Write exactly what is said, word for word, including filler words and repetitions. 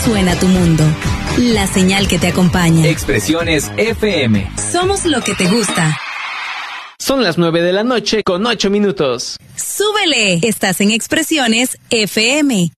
suena tu mundo. La señal que te acompaña. Expresiones F M. Somos lo que te gusta. Son las nueve de la noche con ocho minutos. ¡Súbele! Estás en Expresiones F M.